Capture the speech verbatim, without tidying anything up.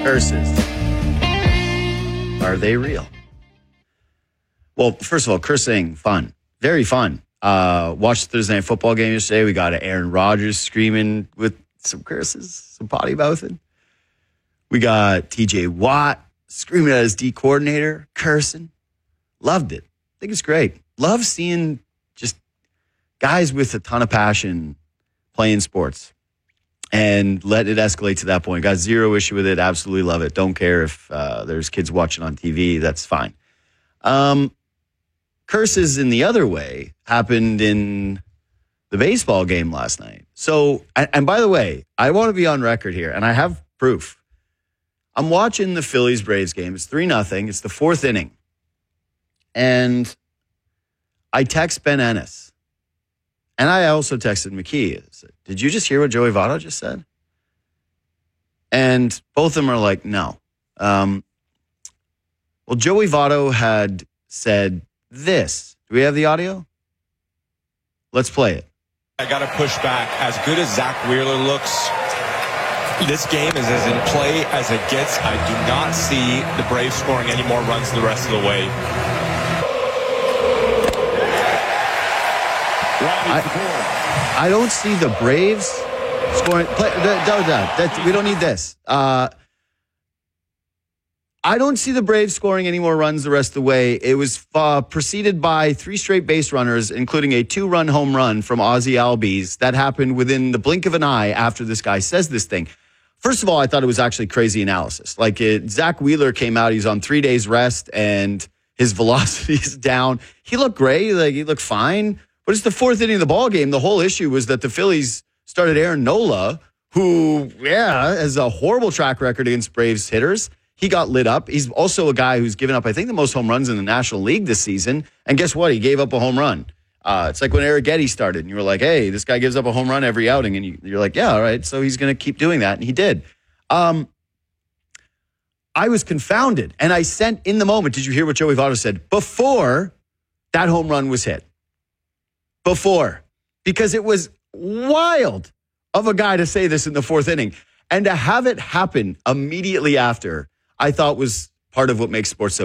Curses. Are they real? Well, first of all, cursing, fun. Very fun. Uh, watched the Thursday Night Football game yesterday. We got Aaron Rodgers screaming with some curses, some potty mouthing. We got T J Watt screaming at his D coordinator, cursing. Loved it. I think it's great. Love seeing just guys with a ton of passion playing sports and let it escalate to that point. Got zero issue with it. Absolutely love it. Don't care if uh, there's kids watching on T V. That's fine. Um, curses in the other way happened in the baseball game last night. So, and, and by the way, I want to be on record here, and I have proof. I'm watching the Phillies-Braves game. It's three nothing. It's the fourth inning. And I text Ben Ennis. And I also texted McKee. I said, did you just hear what Joey Votto just said? And both of them are like, no. Um, well, Joey Votto had said this. Do we have the audio? Let's play it. I got to push back. As good as Zach Wheeler looks, this game is as in play as it gets. I do not see the Braves scoring any more runs the rest of the way. I, I don't see the Braves scoring. Play, that, that, that, we don't need this. Uh, I don't see the Braves scoring any more runs the rest of the way. It was uh, preceded by three straight base runners, including a two-run home run from Ozzie Albies. That happened within the blink of an eye after this guy says this thing. First of all, I thought it was actually crazy analysis. Like it, Zach Wheeler came out. He's on three days rest, and his velocity is down. He looked great. Like he looked fine. But it's the fourth inning of the ball game. The whole issue was that the Phillies started Aaron Nola, who, yeah, has a horrible track record against Braves hitters. He got lit up. He's also a guy who's given up, I think, the most home runs in the National League this season. And guess what? He gave up a home run. Uh, it's like when Eric Getty started, and you were like, hey, this guy gives up a home run every outing. And you, you're like, yeah, all right, so he's going to keep doing that. And he did. Um, I was confounded. And I sent in the moment, did you hear what Joey Votto said? Before that home run was hit. Before. Because it was wild of a guy to say this in the fourth inning. And to have it happen immediately after, I thought was part of what makes sports so